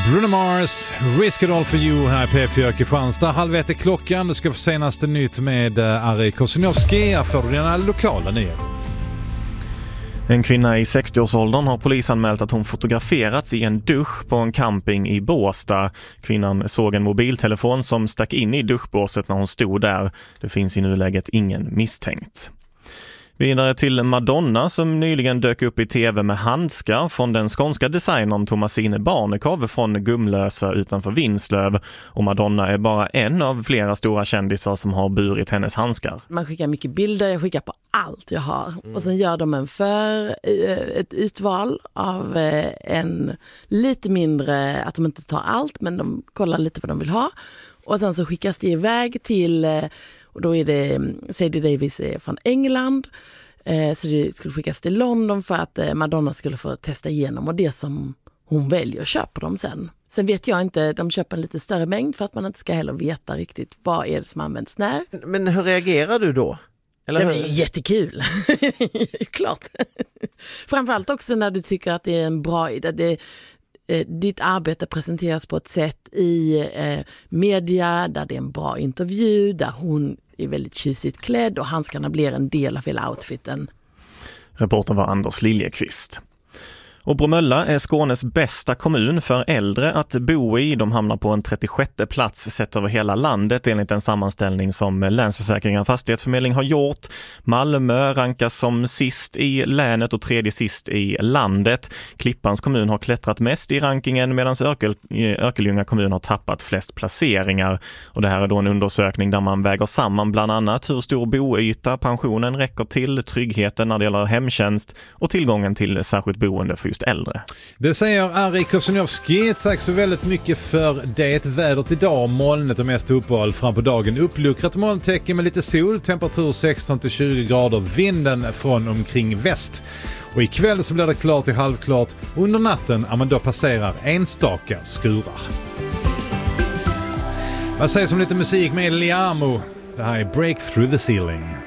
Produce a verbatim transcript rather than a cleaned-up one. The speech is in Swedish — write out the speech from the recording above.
Bruno Mars, Risk It All For You här i P fyra Kristianstad. Halv ett är klockan. Du ska få senaste nytt med Ari Kosinowski. Här får du dina lokala nyheter. En kvinna i sextio-årsåldern har polisanmält att hon fotograferats i en dusch på en camping i Båstad. Kvinnan såg en mobiltelefon som stack in i duschbåset när hon stod där. Det finns i nuläget ingen misstänkt. Vidare till Madonna som nyligen dök upp i tv med handskar från den skånska designern Thomasine Barnekow från Gumlösa utanför Vinslöv. Och Madonna är bara en av flera stora kändisar som har burit hennes handskar. Man skickar mycket bilder, jag skickar på allt jag har. Mm. Och sen gör de en för ett utval av en lite mindre, att de inte tar allt men de kollar lite vad de vill ha. Och sen så skickas det iväg till, och då är det C D Davis från England, så det skulle skickas till London för att Madonna skulle få testa igenom och det som hon väljer köper dem sen. Sen vet jag inte, de köper en lite större mängd för att man inte ska heller veta riktigt vad är det som används när. Men hur reagerar du då? Eller det är jättekul, klart. Framförallt också när du tycker att det är en bra idé, det ditt arbete presenteras på ett sätt i eh, media där det är en bra intervju, där hon är väldigt tjusigt klädd och handskarna blir en del av hela outfiten. Reportern var Anders Liljekvist. Och Bromölla är Skånes bästa kommun för äldre att bo i. De hamnar på en trettiosjätte plats sett över hela landet enligt en sammanställning som Länsförsäkringar och fastighetsförmedling har gjort. Malmö rankas som sist i länet och tredje sist i landet. Klippans kommun har klättrat mest i rankingen medan Örkel, Örkelljunga kommun har tappat flest placeringar. Och det här är då en undersökning där man väger samman bland annat hur stor boyta pensionen räcker till, tryggheten när det gäller hemtjänst och tillgången till särskilt boende för äldre. Det säger Ari Kosinowski. Tack så väldigt mycket för det. Vädret idag, molnet och mest uppehåll fram på dagen. Uppluckrat molntäcke med lite sol, temperatur sexton till tjugo grader, vinden från omkring väst. Och ikväll så blir det klart till halvklart. Under natten, ja, men då passerar enstaka skurar. Vad sägs om lite musik med Liamo? Det här är Break Through the Ceiling.